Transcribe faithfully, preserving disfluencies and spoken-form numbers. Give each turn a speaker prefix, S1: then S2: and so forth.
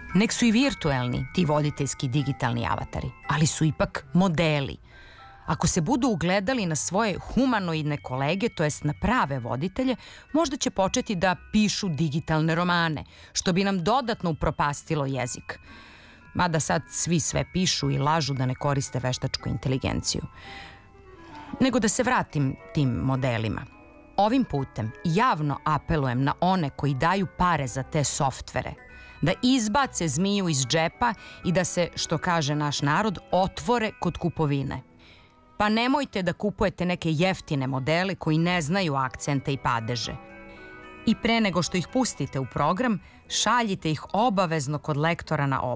S1: Nek su i virtuelni ti voditeljski digitalni avatari, ali su ipak modeli. Ako se budu ugledali na svoje humanoidne kolege, to jest na prave voditelje, možda će početi da pišu digitalne romane, što bi nam dodatno upropastilo jezik. Mada sad svi sve pišu i lažu da ne koriste veštačku inteligenciju. Nego da se vratim tim modelima. Ovim putem javno apelujem na one koji daju pare za te softvere, da izbace zmiju iz džepa i da se, što kaže naš narod, otvore kod kupovine. Pa nemojte da kupujete neke jeftine modele koji ne znaju akcente i padeže. I pre nego što ih pustite u program, šaljite ih obavezno kod lektora na obuku.